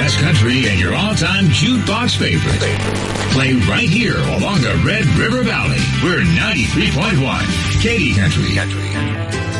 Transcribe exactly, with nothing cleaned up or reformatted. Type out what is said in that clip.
best country and your all-time jukebox favorites. Play right here along the Red River Valley. We're ninety-three point one Katy Country.